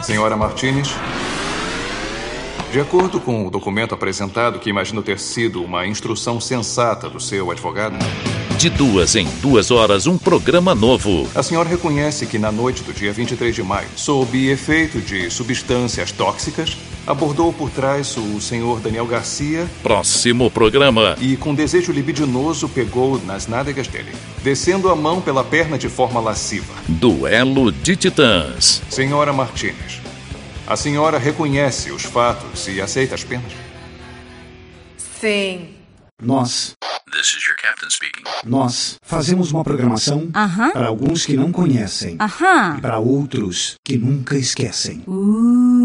Senhora Martinez, de acordo com o documento apresentado, que imagino ter sido uma instrução sensata do seu advogado, De 2 em 2 horas, um programa novo. a senhora reconhece que na noite do dia 23 de maio, sob efeito de substâncias tóxicas, abordou por trás o senhor Daniel Garcia Próximo programa. e, com desejo libidinoso, pegou nas nádegas dele, descendo a mão pela perna de forma lasciva. Duelo de Titãs. Senhora Martinez, a senhora reconhece os fatos e aceita as penas? Sim. This is your captain speaking. Nós fazemos uma programação para alguns que não conhecem e para outros que nunca esquecem.